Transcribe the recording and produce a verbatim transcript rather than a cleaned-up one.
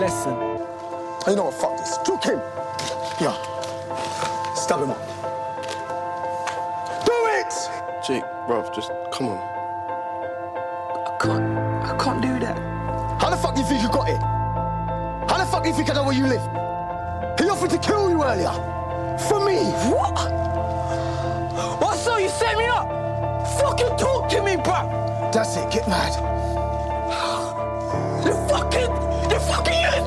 lesson. You know what, fuck this. Juke him. Yeah. Stab him up. Do it! Jake, bruv, just come on. I can't, I can't do that. How the fuck do you think you got it? How the fuck do you think I know where you live? He offered to kill you earlier. For me. What? What, so you set me up? Fucking talk to me, bruv. That's it, get mad. You fucking, you fucking